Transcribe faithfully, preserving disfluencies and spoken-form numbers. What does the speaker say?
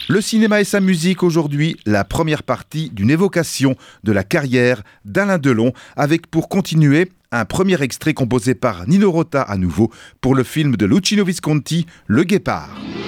Le cinéma et sa musique aujourd'hui, la première partie d'une évocation de la carrière d'Alain Delon, avec pour continuer un premier extrait composé par Nino Rota à nouveau pour le film de Luchino Visconti, Le Guépard.